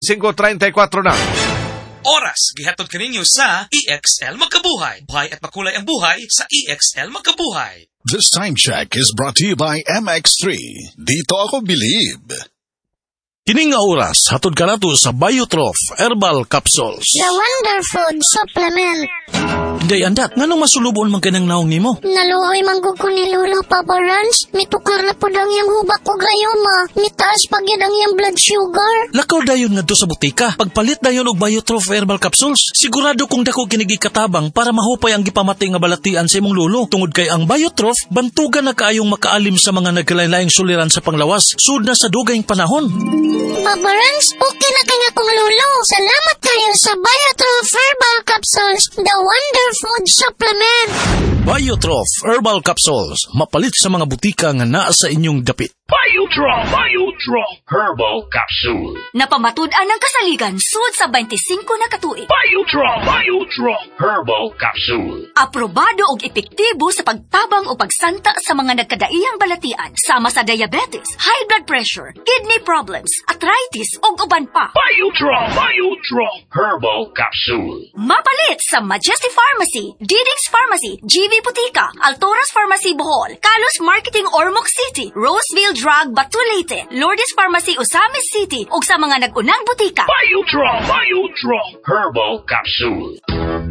5:34 na. Oras, gihatod kaninyo sa EXL Magkabuhay. Buhay at makulay ang buhay sa EXL Magkabuhay. This time check is brought to you by MX3. Dito ako believe. Kining oras, hatod ka nato sa Biotrof Herbal Capsules. The Wonder Food Supplement. Day andat, nga nang masulubon man kanang naong nimo? Naluoy manggug ko ni Lolo Papa Rans. Mitukar na po dang yung hubak ko gayoma. Mitaas pag yan ang yung blood sugar. Lakaw dayon nga do sa butika. Pagpalit dayon og Biotrof Herbal Capsules. Sigurado kung dako kinigi katabang para mahupay ang gipamatay nga balatian sa imong lolo. Tungod kay ang Biotrof, bantugan na kaayong makaalim sa mga nagkalain-laing suliran sa panglawas. Sud na sa dugayng panahon. Papa Rans, okay na kaya kong lolo. Salamat kayo sa Biotrof Herbal Capsules. The Wonder Food Supplement. Biotrof Herbal Capsules. Mapalit sa mga butika nga naa sa inyong dapit. Biotrof Herbal Capsule. Napamatud-an ng kasaligan sud sa 25 na katuig. Biotrof Herbal Capsule. Aprobado og epektibo sa pagtabang o pagsanta sa mga nagkadaiyang balatian sama sa diabetes, high blood pressure, kidney problems, arthritis ug uban pa. Biotrof Herbal Capsule. Mapalit sa Majesty Pharmacy, Diding's Pharmacy, GV Butika, Altoras Pharmacy Bohol, Kalos Marketing Ormoc City, Roseville Drug Batulete, Lourdes Pharmacy Osamis City ug sa mga nag-unang butika. Biotrof Herbal Capsule.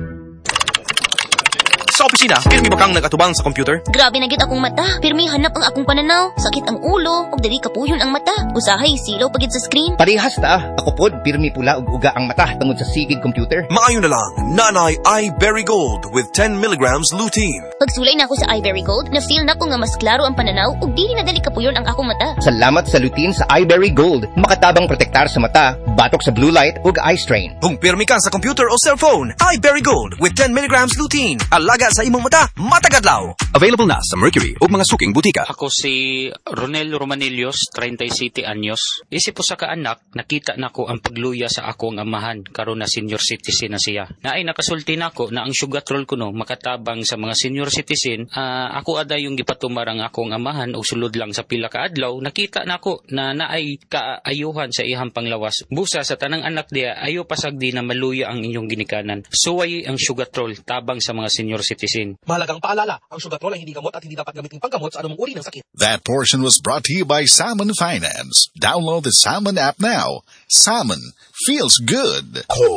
Sa opisina, pirmi ba kang nagatubang sa computer? Grabe na gyud akong mata. Pirmi hanap ang akong pananaw. Sakit ang ulo, ug dili kapuyon ang mata. Usahay silaw pagid sa screen. Parehas ta. Ako pod pirmi pula ug uga ang mata tungod sa sigig computer. Maayo na lang, Nanay iBerry Gold with 10 milligrams lutein. Pagsulay na ako sa iBerry Gold, na-feel na ko nga mas klaro ang pananaw ug dili na dali kapuyon ang akong mata. Salamat sa lutein sa iBerry Gold. Makatabang protektar sa mata, batok sa blue light ug eye strain. Kung pirmi ka sa computer o cellphone, iBerry Gold with 10 milligrams lutein. Alaga sa imong mata, matagadlaw. Available na sa Mercury ug mga suking butika. Ako si Ronel Romanillos, 37 anyos. Isip po sa kaanak, nakita na ko ang pagluya sa akong amahan karon na senior citizen na siya. Naay nakasulti nako na ang sugatrol kuno makatabang sa mga senior citizen. Ako aday yung gipatumar ang akong amahan og sulod lang sa pila ka adlaw, nakita nako na naay kaayuhan sa ihang panglawas. Busa sa tanang anak dia, ayo pasagdi na maluya ang inyong ginikanan. Suway ang sugatrol tabang sa mga senior citizen. Mahalagang paalala, ang sugatrol ay hindi gamot at hindi dapat gamitin panggamot sa anumang uri ng sakit. That portion was brought to you by Salmon Finance. Download the Salmon app now. Salmon feels good.